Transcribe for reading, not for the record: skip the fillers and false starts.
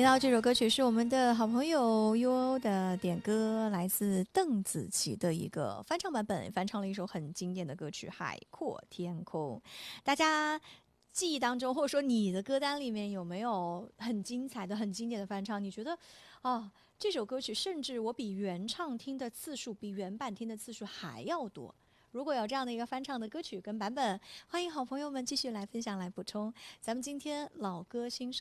听到这首歌曲是我们的好朋友悠悠的点歌，来自邓紫棋的一个翻唱版本，翻唱了一首很经典的歌曲《海阔天空》。大家记忆当中，或者说你的歌单里面有没有很精彩的、很经典的翻唱？你觉得啊，这首歌曲甚至我比原唱听的次数，比原版听的次数还要多。如果有这样的一个翻唱的歌曲跟版本，欢迎好朋友们继续来分享、来补充。咱们今天老歌新生。